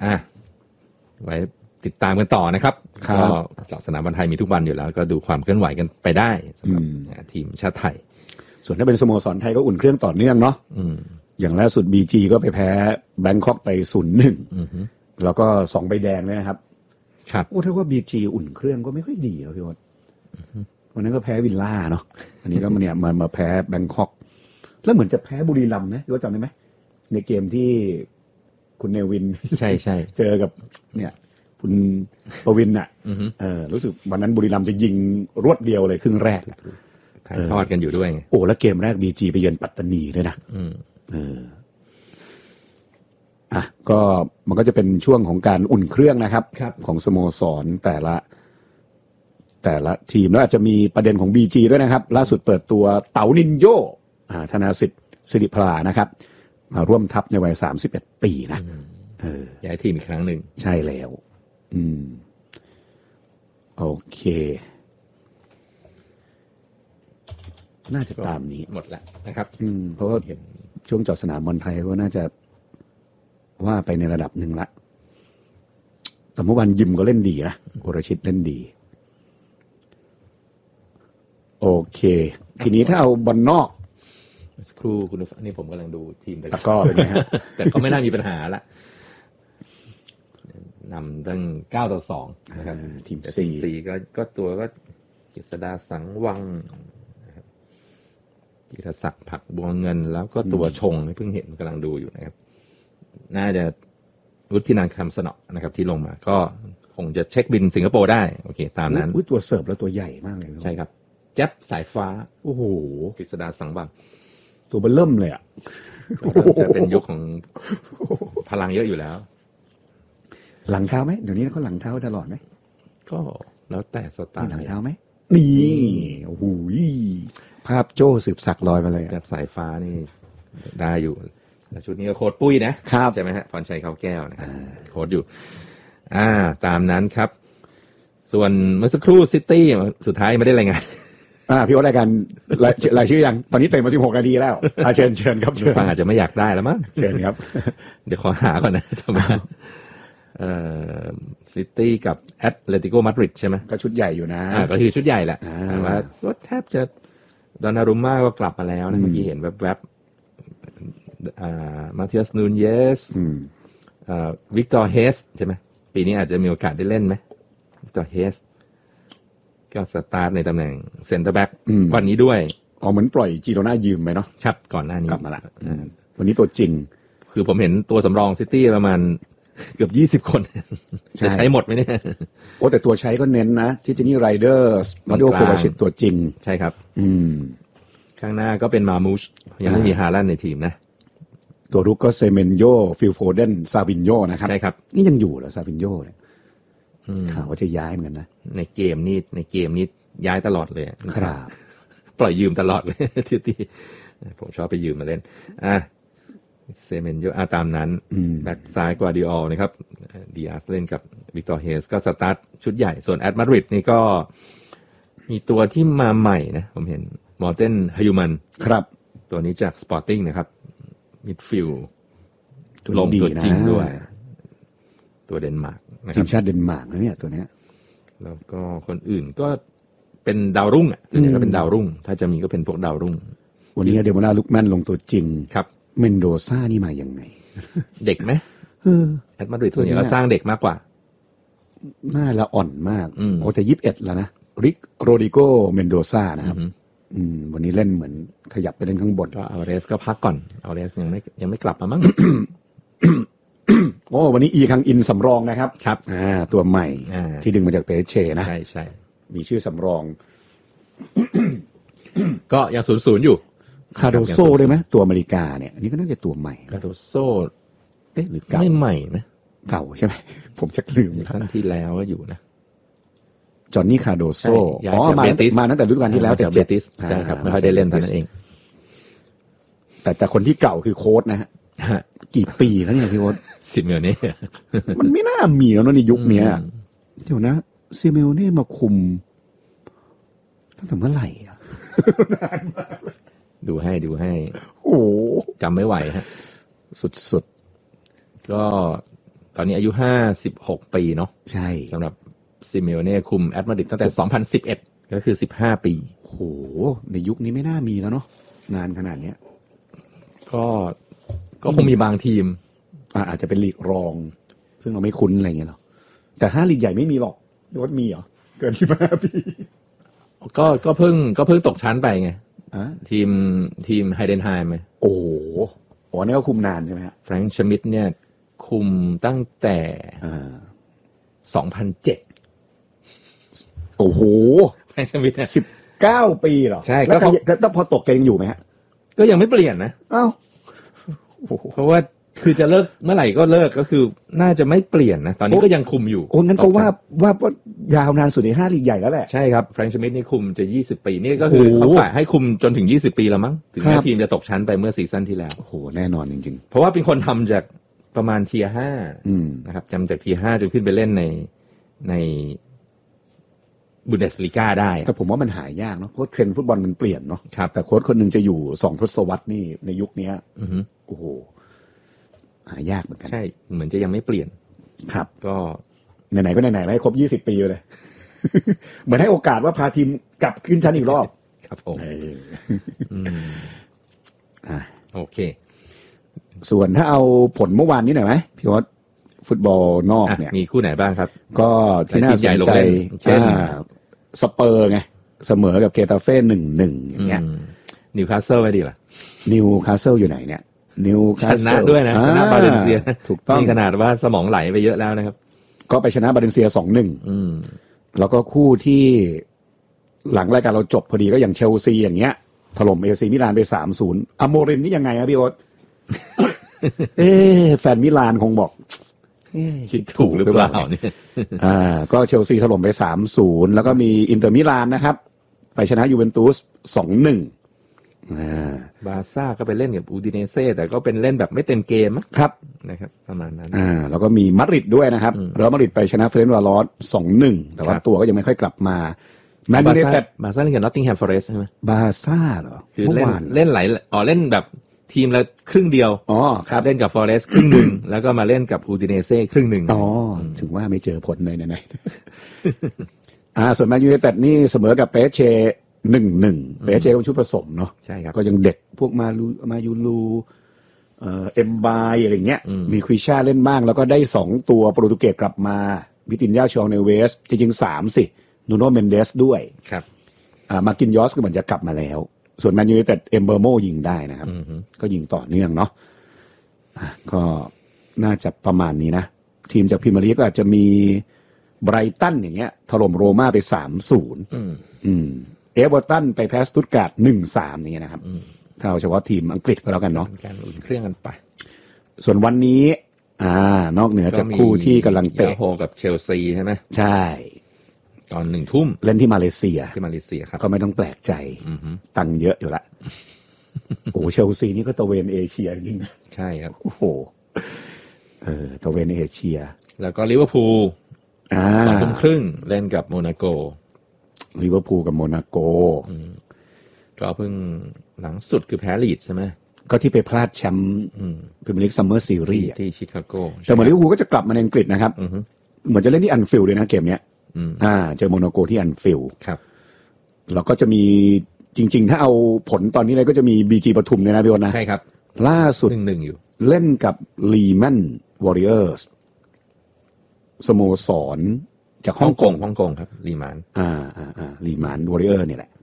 ไว้ติดตามกันต่อนะครับก็สนามบอลไทยมีทุกวันอยู่แล้วก็ดูความเคลื่อนไหวกันไปได้สำหรับทีมชาติไทยส่วนถ้าเป็นสโมสรไทยก็อุ่นเครื่องต่อเนื่องเนาะอย่างล่าสุด BG ก็ไปแพ้แบงคอกไป 0-1 แล้วก็2ใบแดงเลยนะครับโอ้ถ้าว่า BG อุ่นเครื่องก็ไม่ค่อยดีแล้วพี่วอดวันนั้นก็แพ้วิลล่าเนาะอันนี้ก็มาแพ้แบงคอกแล้วเหมือนจะแพ้บุรีรัมย์นะพี่วอดจำได้ไหมในเกมที่คุณเนวินใช่เจอกับเนี่ยคุณประวินน่ะรู้สึกวันนั้นบุรีรัมย์จะยิงรวดเดียวเลยครึ่งแรกถ่ายทอดกันอยู่ด้วยโอ้แล้วเกมแรก BG ไปเยือนปัตตานีด้วยนะก็มันก็จะเป็นช่วงของการอุ่นเครื่องนะครับของสโมสรแต่ละทีมแล้วอาจจะมีประเด็นของ BG ด้วยนะครับล่าสุดเปิดตัวเต๋านินโยธนาสิทธิ์สิริพลานะครับมาร่วมทัพในวัย31 ปีนะย้ายทีมอีกครั้งหนึ่งใช่แล้วโอเคน่าจะตามนี้หมดแล้วนะครับเพราะว่าช่วงจอดสนามบอลไทยก็น่าจะว่าไปในระดับหนึ่งละแต่เมื่อวานยิมก็เล่นดีนะวรชิตเล่นดีโอเคทีนี้ถ้าเอาบอลนอกสักครู่คุณนี่ผมกำลังดูทีมตะก้อเป็นไงฮะแต่ก็ไม่น่ามีปัญหาละนำตั้ง9-2นะครับทีม 4ก็ตัวก็กฤษดาสังวังจิรศักดิ์ผักบัวเงินแล้วก็ตัวชงเพิ่งเห็นกำลังดูอยู่นะครับน่าจะวุฒินันท์คำสนอนะครับที่ลงมาก็คงจะเช็คบินสิงคโปร์ได้โอเคตามนั้นตัวเสิร์ฟแล้วตัวใหญ่มากเลยใช่ครับแจ๊บสายฟ้าโอ้โหกฤษดาสังวังตัวเบิ่มเลยอ่ะจะเป็นยุคของพลังเยอะอยู่แล้วหลังเท้าไหมเดี๋ยวนี้เขาหลังเท้าตลอดไหมก็แล้วแต่สไตล์หลังเท้าไหมนี่โอ้โหภาพโจ้สืบศักดิ์ลอยมาเลยแบบสายฟ้านี่ได้อยู่แล้วชุดนี้ก็โค้ดปุ้ยนะใช่ไหมฮะพรชัยเขาแก้วนะครับโค้ดอยู่ตามนั้นครับส่วนเมื่อสักครู่ซิตี้สุดท้ายไม่ได้รายงานพี่ว่าได้กันรายชื่อยังตอนนี้เตะมา16 นาทีแล้วเชิญครับเชิญฟังอาจจะไม่อยากได้แล้วมั้งเชิญครับเดี๋ยวขอหาก่อนนะทำไมซิตี้กับแอตเลติโกมาดริดใช่ไหมก็ชุดใหญ่อยู่นะก็คือชุดใหญ่แหละแต่ว่าก็แทบจะดอนนารุมม่าก็กลับมาแล้วนะเมื่อกี้เห็นแวบมาเทียสนูนเยสวิกตอร์เฮสใช่ไหมปีนี้อาจจะมีโอกาสได้เล่นไหมวิกตอร์เฮสก็สตาร์ทในตำแหน่งเซ็นเตอร์แบ็กวันนี้ด้วยเหมือนปล่อยจีโรน่ายืมไปเนาะครับก่อนหน้านี้กลับมาละวันนี้ตัวจริงคือผมเห็นตัวสำรองซิตี้ประมาณเกือบ20 คนจะใช้หมดไหมเนี่ยแต่ตัวใช้ก็เน้นนะที่เจนี่ไรเดอร์มาริโอโควาชิตตัวจริงใช่ครับข้างหน้าก็เป็นมามูชยังไม่มีฮาลันด์ในทีมนะตัวรุกก็เซเมนโยฟิลโฟเดนซาวินโยนะครับใช่ครับนี่ยังอยู่เหรอซาวินโยเนี่ยข่าวว่าจะย้ายเหมือนกันนะในเกมนี้ย้ายตลอดเลยครับปล่อยยืมตลอดเลยที่ผมชอบไปยืมมาเล่นเซเมนโยตามนั้นแบ็คซ้ายกวาดิออลนะครับดีอาร์สเล่นกับวิกตอร์เฮสก็สตาร์ทชุดใหญ่ส่วนแอตมาดริดนี่ก็มีตัวที่มาใหม่นะผมเห็นมอร์เทนฮยูมันครับตัวนี้จากสปอร์ติ้งนะครับมิดฟิลด์ลงตัวจริงด้วยตัวเดนมาร์กทีมชาติเดนมาร์กนะเนี่ยตัวเนี้ยแล้วก็คนอื่นก็เป็นดาวรุ่งส่วนใหญ่ก็เป็นดาวรุ่งถ้าจะมีก็เป็นพวกดาวรุ่งวันนี้เดโมนาลุกแมนลงตัวจริงครับเมนโดซ่านี่มายังไงเด็กไหมแอตมาดริดส่วนใหญ่ก็สร้างเด็กมากกว่าน่าละอ่อนมากแต่21แล้วนะริกโรดิโกเมนโดซ่านะครับวันนี้เล่นเหมือนขยับไปเล่นข้างบนก็อัลเรสก็พักก่อนอัลเรสยังไม่กลับมามั้งวันนี้อีคังอินสำรองนะครับครับตัวใหม่ที่ดึงมาจากเปเชนะใช่มีชื่อสำรองก็ยัง0-0อยู่คาโดโซได้ไหมตัวอเมริกาเนี่ยอันนี้ก็น่าจะตัวใหม่คาโดโซหรือเก่าไม่ใหม่นะเก่าใช่ไหมผมชักลืมครั้งที่แล้วก็อยู่นะจอห์นนี่คาโดโซมาตั้งแต่ฤดูกาลที่แล้วแต่เบติสใช่ครับไม่ค่อยได้เล่นเท่านั้นเองแต่คนที่เก่าคือโค้ชนะฮะกี่ปีแล้วเนี่ยพี่โค้ชซิเมโอเน่มันไม่น่ามีแล้วในยุคนี้เดี๋ยวนะซิเมโอเน่มาคุมตั้งแต่เมื่อไหร่อ่ะนานมากดูให้โอ้จำไม่ไหวฮะสุดก็ตอนนี้อายุ56 ปีเนาะใช่สำหรับซิเมโอเน่คุมแอตมาดริดตั้งแต่2011ก็คือ15 ปีโหในยุคนี้ไม่น่ามีแล้วเนาะนานขนาดเนี้ยก็คงมีบางทีมอาจจะเป็นลีกรองซึ่งเราไม่คุ้นอะไรเงี้ยหรอแต่5ลีกใหญ่ไม่มีหรอกยศมีเหรอเกิน15 ปีก็เพิ่งตกชั้นไปไงทีมไฮเดนไฮม์โอ้โหนี่ก็คุมนานใช่ไหมฮะแฟรงค์ชมิดเนี่ยคุมตั้งแต่2007 โอ้โหแฟรงค์ชมิดเนี่ย 19 ปีเหรอใช่ก็พอตกเกงอยู่ไหมฮะก็ยังไม่เปลี่ยนนะอ้าวเพราะว่าคือจะเลิกเมื่อไหร่ก็เลิกก็คือน่าจะไม่เปลี่ยนนะตอนนี้ก็ยังคุมอยู่โอ้งั้นก็ว่ายาวนานสุดใน5ลีกใหญ่แล้วแหละใช่ครับแฟรงค์ชมิดนี่คุมจะ20 ปีนี่ก็คือเขาปล่อยให้คุมจนถึง20 ปีแล้วมั้งถึงแม้ทีมจะตกชั้นไปเมื่อซีซั่นที่แล้วโอ้โหแน่นอนจริงๆเพราะว่าเป็นคนทำจากประมาณเทียร์5นะครับจำจากเทียร์5จนขึ้นไปเล่นในบุนเดสลีกาได้แต่ผมว่ามันหายากเนาะเพราะเทรนด์ฟุตบอลมันเปลี่ยนเนาะแต่โค้ชคนหนึ่งจะอยู่2 ทศวรรษนี่ในยุคนี้โอ้โหหายากเหมือนกันใช่เหมือนจะยังไม่เปลี่ยนครับก็ไหนๆก็ไหนๆให้ครบ20 ปีเลย เหมือนให้โอกาสว่าพาทีมกลับขึ้นชั้นอีกรอบครับผมโอเคส่วนถ้าเอาผลเมื่อวานนี้หน่อยไหมพี่วอดฟุตบอลนอกเนี่ยมีคู่ไหนบ้างครับก็ที่น่าสนใจเช่นสเปอร์ไงเสมอกับเกตาเฟ่ 1-1 อย่างเงี้ยนิวคาสเซิลไม่ดีป่ะนิวคาสเซิลอยู่ไหนเนี่ยนิวคาสเซิลชนะด้วยนะชนะบาเลนเซียถูกต้องนี่ขนาดว่าสมองไหลไปเยอะแล้วนะครับก็ไปชนะบาเลนเซีย 2-1แล้วก็คู่ที่หลังรายการเราจบพอดีก็อย่างเชลซีอย่างเงี้ยถล่มเอซีมิลานไป 3-0 อโมริมนี่ยังไงครับพี่โอ๊ต แฟนมิลานคงบอกคิดถูกหรือเปล่าเนี่ยก็เชลซีถล่มไป 3-0 แล้วก็มีอินเตอร์มิลานนะครับไปชนะยูเวนตุส 2-1 บาร์ซ่าก็ไปเล่นกับอูดิเนเซ่แต่ก็เป็นเล่นแบบไม่เต็มเกมครับนะครับประมาณนั้นแล้วก็มีมาดริดด้วยนะครับแล้วมาดริดไปชนะเฟรนซ์วาลอส 2-1 แต่ว่าตัวก็ยังไม่ค่อยกลับมาแมนยูไนเต็ดบาร์ซ่าเล่นกับนอตติงแฮมฟอเรสต์ใช่ไหมบาร์ซ่าเหรอคือเล่นหลายเล่นแบบทีมละครึ่งเดียวครับเล่นกับฟอเรสต์ครึ่งนึงแล้วก็มาเล่นกับอูดิเนเซ่ครึ่งนึงถึงว่าไม่เจอผลเลยไหนๆส่วนแมนยูไนเต็ดนี่เสมอกับเปเช1-1เปเชก็เป็นชุดผสมเนาะใช่ครับก็ยังเด็กพวกมายูลูเอ็มบายอะไรเงี้ยมีควิชาเล่นบ้างแล้วก็ได้2ตัวโปรตุเกสกลับมาวิตินยาชองเนเวสจริงๆ3สินูโนเมนเดสด้วยครับมากินยอสก็เหมือนจะกลับมาแล้วส่วนแมนยูไนเต็ดเอมเบอร์โมยิงได้นะครับก็ยิงต่อเนื่องเนาะก็น่าจะประมาณนี้นะทีมจากพรีเมียร์ลีกก็อาจจะมีไบรตันอย่างเงี้ยถล่มโรม่าไป 3-0เอเวอร์ตันไปแพ้สตุตการ์ด 1-3 นี่นะครับถ้าเอาเฉพาะทีมอังกฤษก็แล้วกันเนาะการอุ่นเครื่องกันไปส่วนวันนี้นอกเหนือจากคู่ที่กำลังเตะโฮกับเชลซีใช่ไหมใช่ตอน 1 ทุ่มเล่นที่มาเลเซียครับก็ไม่ต้องแปลกใจตังเยอะอยู่ละโอ้เชลซีนี่ก็ตะเวนเอเชียจริงใช่ครับโอ้โหตะเวนเอเชียแล้วก็ลิเวอร์พูล2 ทุ่มครึ่งเล่นกับโมนาโกลิเวอร์พูลกับโมนาโกก็เพิ่งหลังสุดคือแพ้ลีดใช่ไหมก็ที่ไปพลาดแชมป์พรีเมียร์ลีกซัมเมอร์ซีรีส์ที่ชิคาโกแต่เหมือนลิเวอร์พูลก็จะกลับมาในอังกฤษนะครับเหมือนจะเล่นที่อันฟิลด์เลยนะเกมเนี้ยเจอโมนาโกที่อันฟิลด์ครับแล้วก็จะมีจริงๆถ้าเอาผลตอนนี้เลยก็จะมีบีจีปทุมเนี่ยนะพี่วอนนะใช่ครับล่าสุด 1-1 อยู่เล่นกับลีแมนวอริเออร์สสโมสรจากฮ่องกงครับลีมานลีมานวอริเออร์เนี่ยแหละ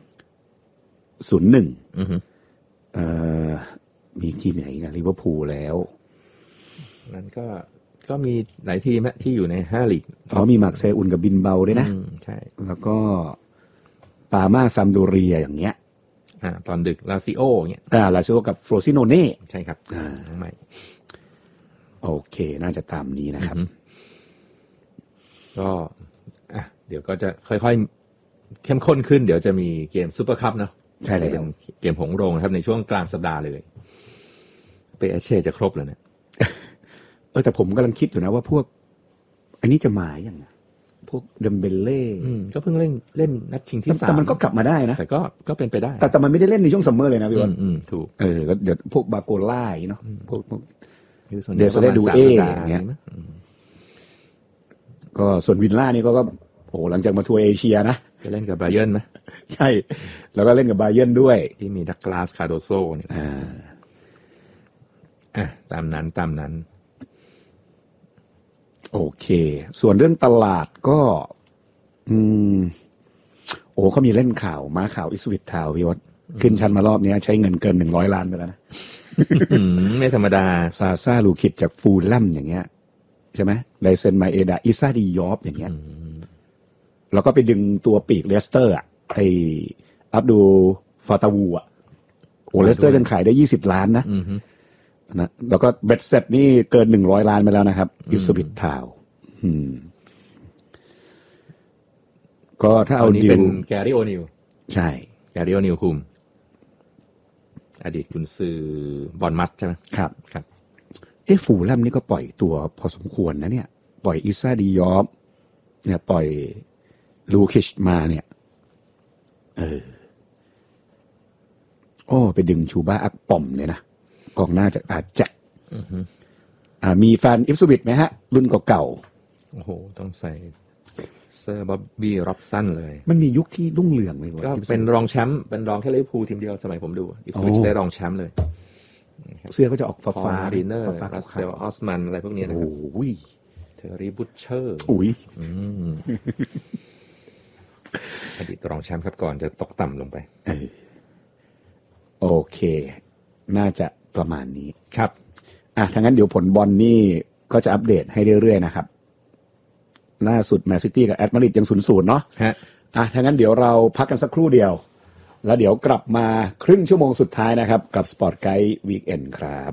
0-1มีทีมไหนกันลิเวอร์พูลแล้วนั้นก็มีหลายทีมที่อยู่ใน5ลีกมีมาร์เซย์อุนกับบินเบาด้วยนะใช่แล้วก็ปาม่าซัมโดเรียอย่างเงี้ยตอนดึกลาซิโออย่างเงี้ยลาซิโอกับโฟรซิโนเน่ใช่ครับน้องใหม่โอเคน่าจะตามนี้นะครับก็เดี๋ยวก็จะค่อยๆเข้มข้นขึ้นเดี๋ยวจะมีเกมซุปเปอร์คัพเนาะใช่เลยเป็นเกมหงส์โรงครับในช่วงกลางสัปดาห์เลยเปเช่จะครบแล้วเนี่ยแต่ผมกำลังคิดอยู่นะว่าพวกอันนี้จะมาอย่างพวกเดมเบเล่ก็เพิ่งเล่นนัดชิงที่3 แต่มันก็กลับมาได้นะแต่ก็เป็นไปได้แต่มันไม่ได้เล่นในช่วงซัมเมอร์เลยนะพี่วอนถูกก็เดี๋ยวพวกบาโกล่าเนาะพวกเดซเดดูเออย่างเงี้ยก็ส่วนวิลล่านี่ก็โอ้หลังจากมาทัวร์เอเชียนะจะเล่นกับไบรเยิร์นไหมใช่แล้วก็เล่นกับไบรเยิร์นด้วยที่มีดักลาสคาร์โดโซเนี่ยตามนั้นโอเคส่วนเรื่องตลาดก็เขามีเล่นข่าวม้าข่าวอิสวิตทาวน์พี่วศขึ้นชั้นมารอบนี้ใช้เงินเกิน100 ล้านไปแล้วนะไม่ธรรมดาซาซาลูคิดจากฟูลแลมอย่างเงี้ยใช่ไหมไดเซนมาเอดาอิซาดียอฟอย่างเงี้ยแล้วก็ไปดึงตัวปีกเลสเตอร์ไออับดูฟาตาวูเลสเตอร์ยังขายได้20 ล้านนะแล้วก็เบ็ดเสร็จนี่เกิน100 ล้านไปแล้วนะครับอิสวิตทาวน์ก็ถ้าเอาดิวเป็นแกรี่โอนิลใช่แกรี่โอนิลคุมอดีตกุนซือบอลมัดใช่ไหมครับฟูลแลมนี่ก็ปล่อยตัวพอสมควรนะเนี่ยปล่อยอิซาดียอฟเนี่ยปล่อยลูคิชมาเนี่ยไปดึงชูบ้าอักปอมเนี่ยนะกองหน้าจากอาแจ็คมีแฟนอิฟสวิตไหมฮะรุ่นเก่าๆโอ้โหต้องใส่เซอร์บ๊อบบี้ร็อบสันเลยมันมียุคที่รุ่งเรืองเลยก็เป็นรองแชมป์เป็นรองแค่ลิเวอร์พูลทีมเดียวสมัยผมดูอิฟสวิตได้รองแชมป์เลยเสื้อก็จะออกฟ้ารีเนอร์รัสเซลออสมันอะไรพวกนี้นะครับโอ้ยเทอร์รี่บุชเชอร์อดีตรองแชมป์ครับก่อนจะตกต่ำลงไปโอเคน่าจะประมาณนี้ครับถ้างั้นเดี๋ยวผลบอลนี่ก็จะอัปเดตให้เรื่อยๆนะครับล่าสุดแมนซิตี้กับแอตมาดริดยัง 0-0 เนาะถ้างั้นเดี๋ยวเราพักกันสักครู่เดียวแล้วเดี๋ยวกลับมาครึ่งชั่วโมงสุดท้ายนะครับกับสปอร์ตไกด์วีคเอนด์ครับ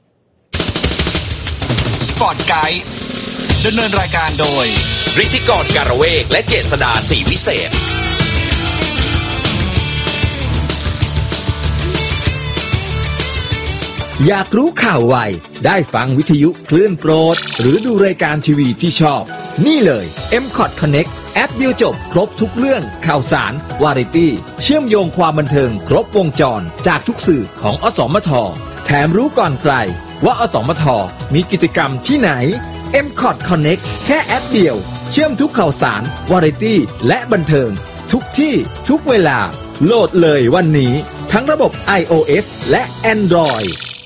สปอร์ตไกด์ดำเนินรายการโดยฤทธิกรการเวกและเจษฎาศรีวิเศษอยากรู้ข่าวไวได้ฟังวิทยุคลื่นโปรดหรือดูรายการทีวีที่ชอบนี่เลย MCOT Connect แอปเดียวจบครบทุกเรื่องข่าวสารวาไรตี้เชื่อมโยงความบันเทิงครบวงจรจากทุกสื่อของอสมทแถมรู้ก่อนใครว่าอสมทมีกิจกรรมที่ไหน MCOT Connect แค่แอปเดียวเชื่อมทุกข่าวสารวาไรตี้และบันเทิงทุกที่ทุกเวลาโหลดเลยวันนี้ทั้งระบบ iOS และ Android